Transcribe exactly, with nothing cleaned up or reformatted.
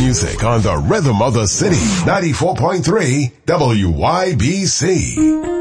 music on the rhythm of the city. ninety-four point three W Y B C.